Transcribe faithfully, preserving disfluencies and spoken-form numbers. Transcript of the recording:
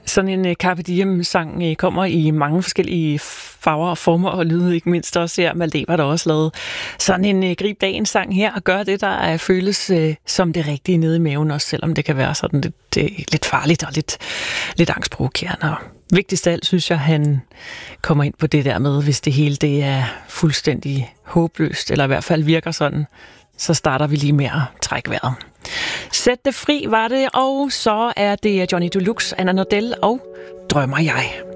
Sådan en uh, Carpe Diem-sang uh, kommer i mange forskellige farver og former og lyde, ikke mindst også her. Maldever der også lavet sådan en uh, grib dagens-sang her og gør det, der uh, føles uh, som det rigtige nede i maven, også selvom det kan være sådan lidt, uh, lidt farligt og lidt, lidt angstprovokerende. Og vigtigst af alt synes jeg, han kommer ind på det der med, hvis det hele det er fuldstændig håbløst, eller i hvert fald virker sådan, så starter vi lige med at trække vejret. Sæt det fri var det, og så er det Johnny Deluxe, Anna Nordell og Drømmer jeg.